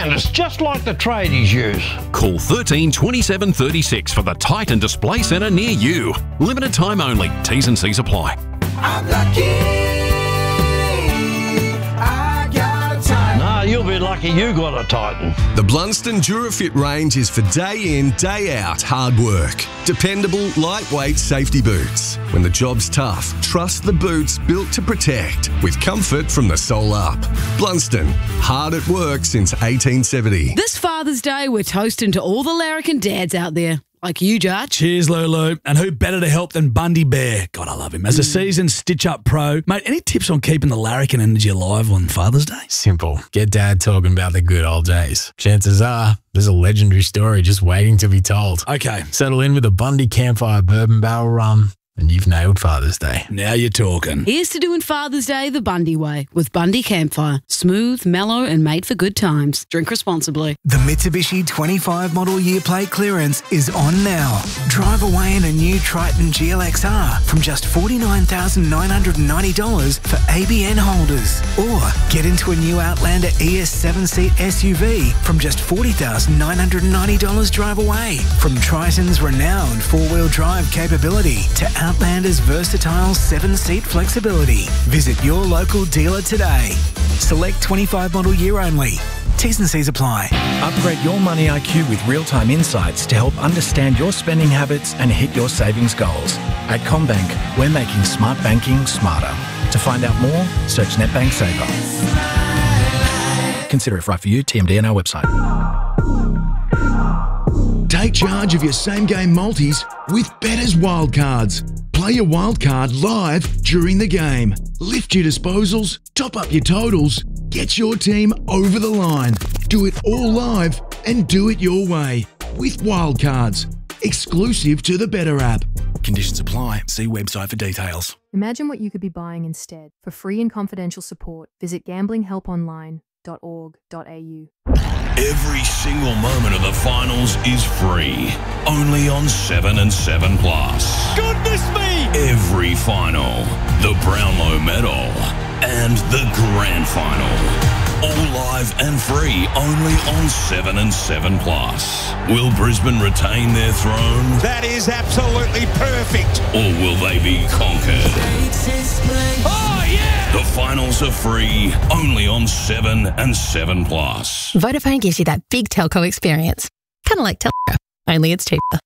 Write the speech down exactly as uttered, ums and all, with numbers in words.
And it's just like the tradies use. Call thirteen twenty-seven thirty-six for the Titan Display Centre near you. Limited time only. T's and C's apply. I'm lucky. I got a Titan. Nah, you'll be lucky you got a Titan. The Blunston Durafit range is for day in, day out hard work. Dependable, lightweight safety boots. When the job's tough, trust the boots built to protect with comfort from the sole up. Blunston, hard at work since eighteen seventy. This Father's Day, we're toasting to all the larrikin dads out there. Like you, Judge. Cheers, Lulu. And who better to help than Bundy Bear? God, I love him. As a seasoned stitch-up pro, mate, any tips on keeping the larrikin energy alive on Father's Day? Simple. Get Dad talking about the good old days. Chances are there's a legendary story just waiting to be told. Okay. Settle in with a Bundy Campfire Bourbon Barrel Rum, and you've nailed Father's Day. Now you're talking. Here's to doing Father's Day the Bundy way with Bundy Campfire. Smooth, mellow, and made for good times. Drink responsibly. The Mitsubishi twenty-five model year plate clearance is on now. Drive away in a new Triton G L X R from just forty-nine thousand nine hundred ninety dollars for A B N holders. Or get into a new Outlander E S seven seat S U V from just forty thousand nine hundred ninety dollars drive away. From Triton's renowned four-wheel drive capability to Outlander's versatile seven-seat flexibility. Visit your local dealer today. Select twenty-five model year only. T's and C's apply. Upgrade your money I Q with real-time insights to help understand your spending habits and hit your savings goals. At CommBank, we're making smart banking smarter. To find out more, search NetBank Saver. Consider if right for you. T M D on our website. Take charge of your same-game multis with Better's Wildcards. Play your wildcard live during the game. Lift your disposals, top up your totals, get your team over the line. Do it all live and do it your way with Wildcards. Exclusive to the Better app. Conditions apply. See website for details. Imagine what you could be buying instead. For free and confidential support, visit gambling help online dot org dot a u. Every single moment of the finals is free. Only on seven and seven Plus. Goodness me! Every final, the Brownlow Medal, and the Grand Final. All live and free only on seven and seven Plus. Will Brisbane retain their throne? That is absolutely perfect. Or will they be conquered? Oh, yeah! The finals are free only on seven and seven Plus. Vodafone gives you that big telco experience. Kind of like Telco, only it's cheaper.